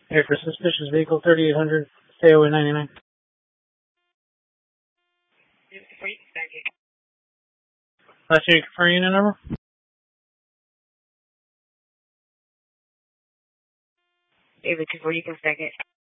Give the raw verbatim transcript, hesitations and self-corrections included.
Hey, for suspicious vehicle, thirty-eight hundred, stay away ninety-nine. Last year, confirm unit number? David, before you can second.